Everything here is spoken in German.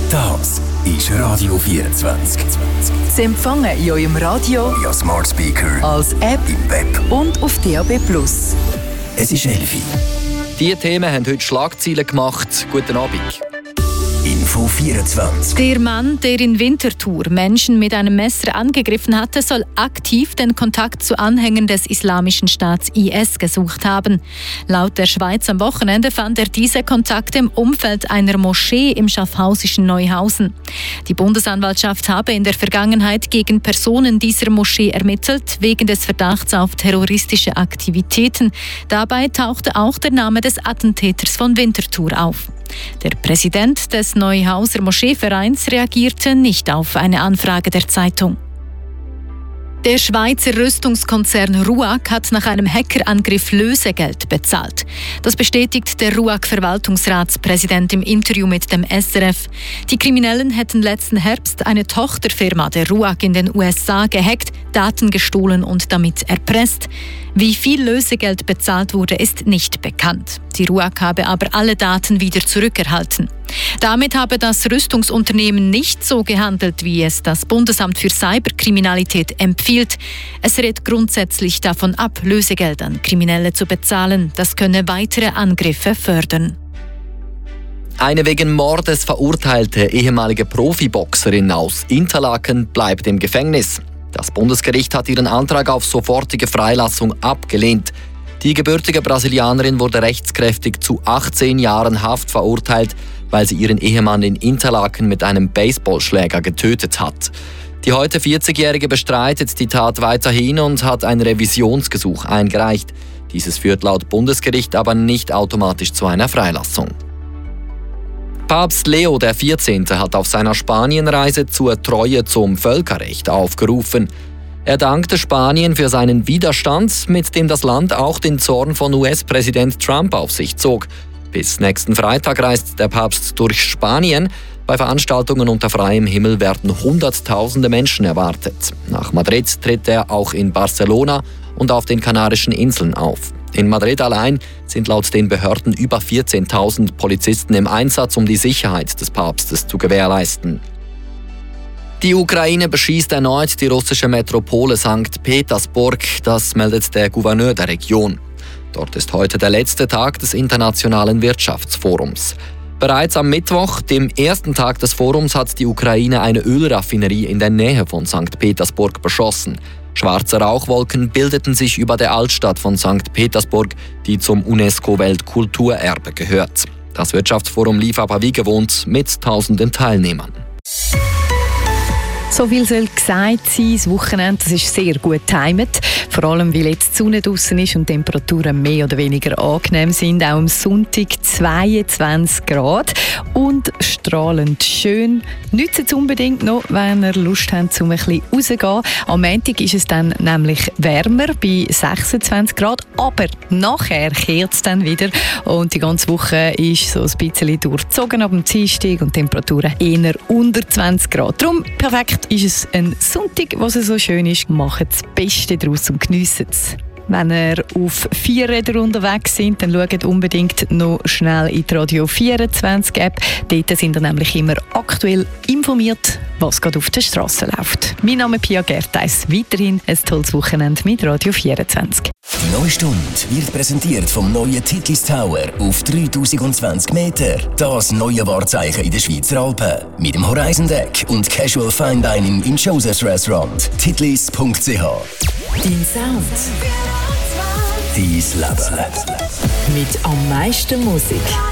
Das ist Radio 24. Sie empfangen in eurem Radio, via Smart Speaker, als App im Web und auf DAB+. Es ist 11 Uhr. Diese Themen haben heute Schlagzeilen gemacht. Guten Abend. Info 24. Der Mann, der in Winterthur Menschen mit einem Messer angegriffen hatte, soll aktiv den Kontakt zu Anhängern des Islamischen Staats IS gesucht haben. Laut der Schweiz am Wochenende fand er diese Kontakte im Umfeld einer Moschee im schaffhausischen Neuhausen. Die Bundesanwaltschaft habe in der Vergangenheit gegen Personen dieser Moschee ermittelt, wegen des Verdachts auf terroristische Aktivitäten. Dabei tauchte auch der Name des Attentäters von Winterthur auf. Der Präsident des Neuhauser Moscheevereins reagierte nicht auf eine Anfrage der Zeitung. Der Schweizer Rüstungskonzern RUAG hat nach einem Hackerangriff Lösegeld bezahlt. Das bestätigt der RUAG-Verwaltungsratspräsident im Interview mit dem SRF. Die Kriminellen hätten letzten Herbst eine Tochterfirma der RUAG in den USA gehackt, Daten gestohlen und damit erpresst. Wie viel Lösegeld bezahlt wurde, ist nicht bekannt. Die RUAG habe aber alle Daten wieder zurückerhalten. Damit habe das Rüstungsunternehmen nicht so gehandelt, wie es das Bundesamt für Cyberkriminalität empfiehlt. Es rät grundsätzlich davon ab, Lösegeld an Kriminelle zu bezahlen. Das könne weitere Angriffe fördern. Eine wegen Mordes verurteilte ehemalige Profiboxerin aus Interlaken bleibt im Gefängnis. Das Bundesgericht hat ihren Antrag auf sofortige Freilassung abgelehnt. Die gebürtige Brasilianerin wurde rechtskräftig zu 18 Jahren Haft verurteilt, weil sie ihren Ehemann in Interlaken mit einem Baseballschläger getötet hat. Die heute 40-Jährige bestreitet die Tat weiterhin und hat ein Revisionsgesuch eingereicht. Dieses führt laut Bundesgericht aber nicht automatisch zu einer Freilassung. Papst Leo XIV. Hat auf seiner Spanienreise zur Treue zum Völkerrecht aufgerufen. Er dankte Spanien für seinen Widerstand, mit dem das Land auch den Zorn von US-Präsident Trump auf sich zog. Bis nächsten Freitag reist der Papst durch Spanien. Bei Veranstaltungen unter freiem Himmel werden Hunderttausende Menschen erwartet. Nach Madrid tritt er auch in Barcelona und auf den Kanarischen Inseln auf. In Madrid allein sind laut den Behörden über 14.000 Polizisten im Einsatz, um die Sicherheit des Papstes zu gewährleisten. Die Ukraine beschießt erneut die russische Metropole St. Petersburg, das meldet der Gouverneur der Region. Dort ist heute der letzte Tag des Internationalen Wirtschaftsforums. Bereits am Mittwoch, dem ersten Tag des Forums, hat die Ukraine eine Ölraffinerie in der Nähe von St. Petersburg beschossen. Schwarze Rauchwolken bildeten sich über der Altstadt von St. Petersburg, die zum UNESCO-Weltkulturerbe gehört. Das Wirtschaftsforum lief aber wie gewohnt mit tausenden Teilnehmern. So viel soll gesagt sein. Das Wochenende, das ist sehr gut getimt. Vor allem, weil jetzt die Sonne draussen ist und die Temperaturen mehr oder weniger angenehm sind. Auch am Sonntag 22 Grad und strahlend schön. Nützt es unbedingt noch, wenn ihr Lust habt, um ein bisschen rauszugehen. Am Montag ist es dann nämlich wärmer, bei 26 Grad. Aber nachher kehrt es dann wieder. Und die ganze Woche ist so ein bisschen durchzogen ab dem Dienstag und die Temperaturen eher unter 20 Grad. Darum perfekt ist es ein Sonntag, was so schön ist. Macht das Beste daraus und geniessen es. Wenn ihr auf 4 Rädern unterwegs sind, dann schaut unbedingt noch schnell in die Radio 24 App. Dort sind ihr nämlich immer aktuell informiert, was gerade auf der Straße läuft. Mein Name ist Pia Gertheis. Weiterhin ein tolles Wochenende mit Radio 24. Die neue Stunde wird präsentiert vom neuen Titlis Tower auf 3020 Meter. Das neue Wahrzeichen in den Schweizer Alpen. Mit dem Horizon Deck und Casual Fine Dining im Joseph's Restaurant. Titlis.ch. Dein Sound. Dein Leben. Mit am meisten Musik.